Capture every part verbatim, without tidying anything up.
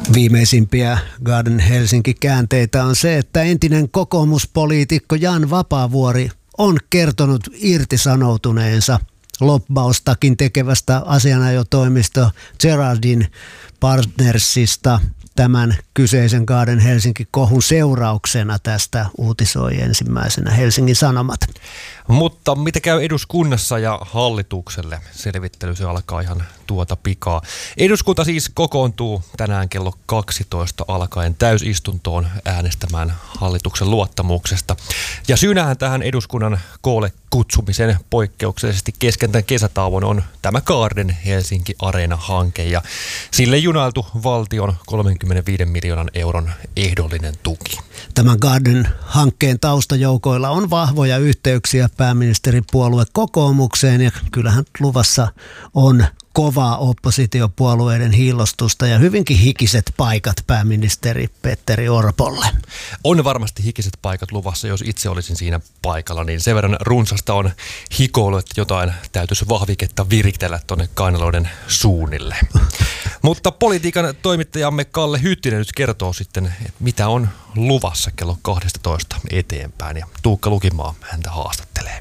Viimeisimpiä Garden Helsinki-käänteitä on se, että entinen kokoomuspoliitikko Jan Vapaavuori on kertonut irtisanoutuneensa lobbaustakin tekevästä asianajotoimisto Gerardin Partnersista. Tämän kyseisen Garden Helsinki-kohun seurauksena tästä uutisoi ensimmäisenä Helsingin Sanomat. Mutta mitä käy eduskunnassa ja hallitukselle? Selvittely se alkaa ihan tuota pikaa. Eduskunta siis kokoontuu tänään kello kaksitoista alkaen täysistuntoon äänestämään hallituksen luottamuksesta. Ja syynähän tähän eduskunnan koolle kutsumisen poikkeuksellisesti kesken tämän kesätauon on tämä Garden Helsinki Areena-hanke ja sille junailtu valtion kolmekymmentäviisi miljoonan euron ehdollinen tuki. Tämän Garden-hankkeen taustajoukoilla on vahvoja yhteyksiä pääministeripuolue kokoomukseen ja kyllähän luvassa on kovaa oppositiopuolueiden hiillostusta ja hyvinkin hikiset paikat pääministeri Petteri Orpolle. On varmasti hikiset paikat luvassa, jos itse olisin siinä paikalla, niin sen verran runsasta on hikoilu, että jotain täytyisi vahviketta viritellä tuonne kainaloiden suunnille. Mutta politiikan toimittajamme Kalle Hyttinen nyt kertoo sitten, että mitä on luvassa kello kaksitoista eteenpäin ja Tuukka Lukimaa häntä haastattelee.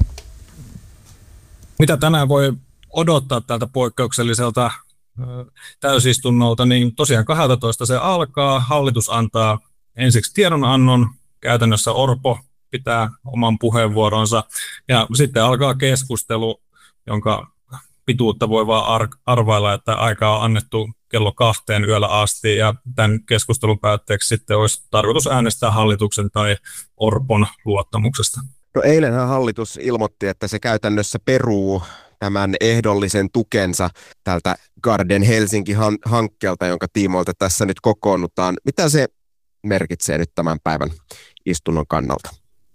Mitä tänään voi odottaa tältä poikkeukselliselta täysistunnolta, niin tosiaan kaksitoista se alkaa. Hallitus antaa ensiksi tiedonannon, käytännössä Orpo pitää oman puheenvuoronsa ja sitten alkaa keskustelu, jonka pituutta voi vaan arvailla, että aikaa on annettu kello kahteen yöllä asti ja tämän keskustelun päätteeksi sitten olisi tarkoitus äänestää hallituksen tai Orpon luottamuksesta. No eilenhän hallitus ilmoitti, että se käytännössä peruu tämän ehdollisen tukensa tältä Garden Helsinki-hankkeelta, jonka tiimoilta tässä nyt kokoonnutaan. Mitä se merkitsee nyt tämän päivän istunnon kannalta?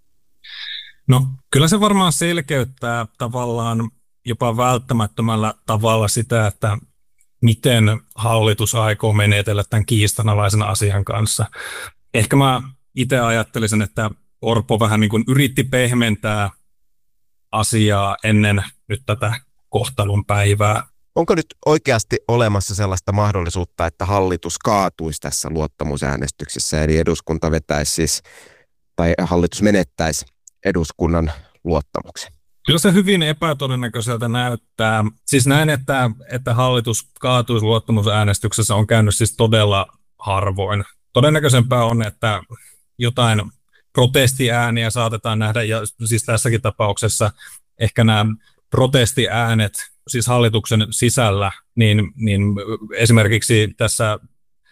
No kyllä se varmaan selkeyttää tavallaan jopa välttämättömällä tavalla sitä, että miten hallitus aikoo menetellä tämän kiistanalaisen asian kanssa. Ehkä mä itse ajattelisin, että Orpo vähän niin kuin yritti pehmentää asiaa ennen nyt tätä kohtalon päivää. Onko nyt oikeasti olemassa sellaista mahdollisuutta, että hallitus kaatuisi tässä luottamusäänestyksessä, eli eduskunta vetäisi siis, tai hallitus menettäisi eduskunnan luottamuksen? Kyllä se hyvin epätodennäköiseltä näyttää. Siis näin, että, että hallitus kaatuisi luottamusäänestyksessä on käynyt siis todella harvoin. Todennäköisempää on, että jotain protestiääniä saatetaan nähdä, ja siis tässäkin tapauksessa ehkä nämä protestiäänet, siis hallituksen sisällä, niin, niin esimerkiksi tässä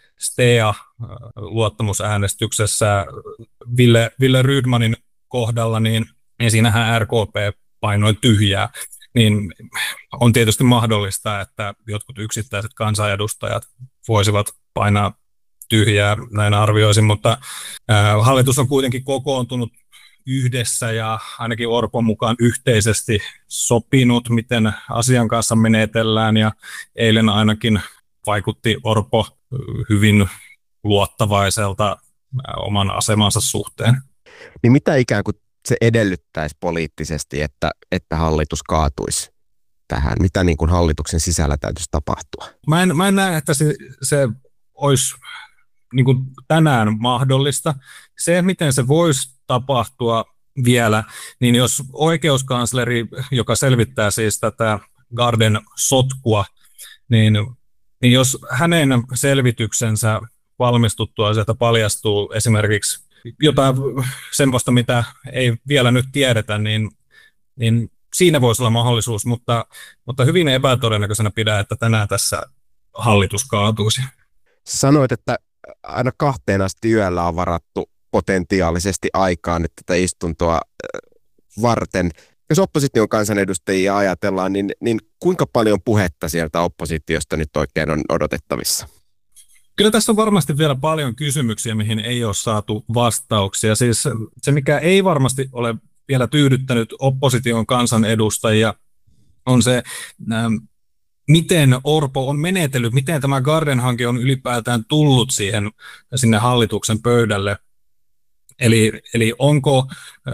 STEA-luottamusäänestyksessä Ville, Ville Rydmanin kohdalla, niin, niin siinähän R K P painoi tyhjää, niin on tietysti mahdollista, että jotkut yksittäiset kansanedustajat voisivat painaa tyhjää, näin arvioisin, mutta ää, hallitus on kuitenkin kokoontunut yhdessä ja ainakin Orpon mukaan yhteisesti sopinut, miten asian kanssa menetellään, ja eilen ainakin vaikutti Orpo hyvin luottavaiselta oman asemansa suhteen. Niin mitä ikään kuin se edellyttäisi poliittisesti, että, että hallitus kaatuisi tähän? Mitä niin kuin hallituksen sisällä täytyisi tapahtua? Mä en, mä en näe, että se, se olisi niin kuin tänään mahdollista. Se, miten se voisi tapahtua vielä, niin jos oikeuskansleri, joka selvittää siis tätä Garden sotkua, niin, niin jos hänen selvityksensä valmistuttua sieltä paljastuu esimerkiksi jotain semmoista, mitä ei vielä nyt tiedetä, niin, niin siinä voisi olla mahdollisuus, mutta, mutta hyvin epätodennäköisenä pidän, että tänään tässä hallitus kaatuisi. Sanoit, että aina kahteen asti yöllä on varattu potentiaalisesti aikaa nyt tätä istuntoa varten. Jos opposition kansanedustajia ajatellaan, niin, niin kuinka paljon puhetta sieltä oppositiosta nyt oikein on odotettavissa? Kyllä tässä on varmasti vielä paljon kysymyksiä, mihin ei ole saatu vastauksia. Siis se, mikä ei varmasti ole vielä tyydyttänyt opposition kansanedustajia, on se, miten Orpo on menetellyt, miten tämä Garden-hanke on ylipäätään tullut siihen, sinne hallituksen pöydälle. Eli, eli onko ö,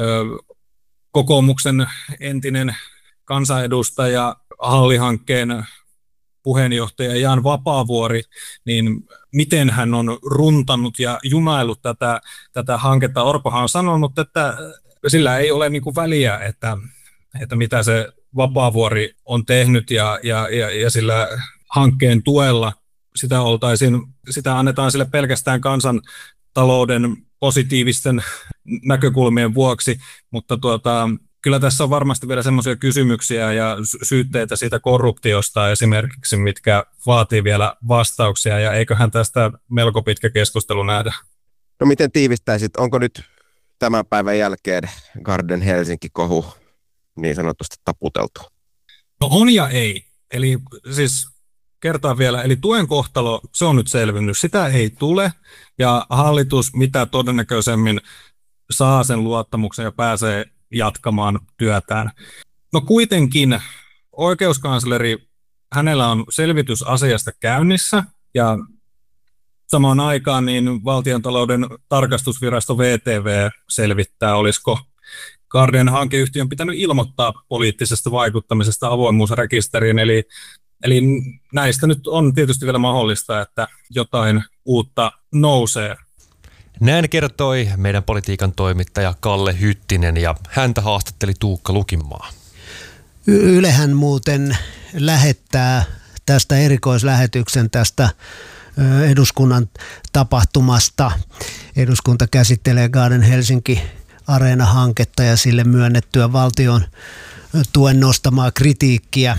kokoomuksen entinen kansanedustaja Halli-hankkeen puheenjohtaja Jan Vapaavuori, niin miten hän on runtanut ja junaillut tätä, tätä hanketta. Orpohan on sanonut, että sillä ei ole niin kuin väliä, että, että mitä se Vapaavuori on tehnyt ja, ja, ja, ja sillä hankkeen tuella sitä, oltaisiin, sitä annetaan sille pelkästään kansantalouden positiivisten näkökulmien vuoksi, mutta tuota, kyllä tässä on varmasti vielä semmoisia kysymyksiä ja syytteitä siitä korruptiosta esimerkiksi, mitkä vaatii vielä vastauksia, ja eiköhän tästä melko pitkä keskustelu nähdä. No miten tiivistäisit, onko nyt tämän päivän jälkeen Garden Helsinki-kohu niin sanotusti taputeltu? No on ja ei. Eli siis kertaan vielä, eli tuen kohtalo, se on nyt selvinnyt, sitä ei tule, ja hallitus mitä todennäköisemmin saa sen luottamuksen ja pääsee jatkamaan työtään. No kuitenkin oikeuskansleri, hänellä on selvitys asiasta käynnissä, ja samaan aikaan niin Valtiontalouden tarkastusvirasto V T V selvittää, olisiko Garden hankeyhtiön pitänyt ilmoittaa poliittisesta vaikuttamisesta avoimuusrekisteriin, eli Eli näistä nyt on tietysti vielä mahdollista, että jotain uutta nousee. Näin kertoi meidän politiikan toimittaja Kalle Hyttinen, ja häntä haastatteli Tuukka Lukinmaa. Ylehän muuten lähettää tästä erikoislähetyksen tästä eduskunnan tapahtumasta. Eduskunta käsittelee Garden Helsinki Areena-hanketta ja sille myönnettyä valtion tuen nostamaa kritiikkiä.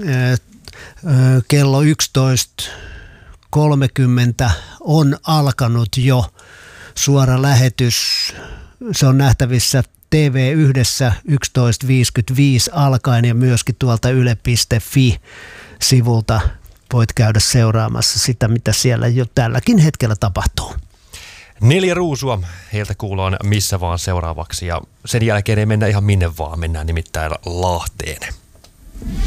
Kello yksitoista kolmekymmentä on alkanut jo suora lähetys. Se on nähtävissä T V yhdessä yksitoista viisikymmentäviisi alkaen ja myöskin tuolta yle piste fi-sivulta voit käydä seuraamassa sitä, mitä siellä jo tälläkin hetkellä tapahtuu. Neljä ruusua heiltä kuullaan missä vaan seuraavaksi, ja sen jälkeen ei mennä ihan minne vaan, mennään nimittäin Lahteen.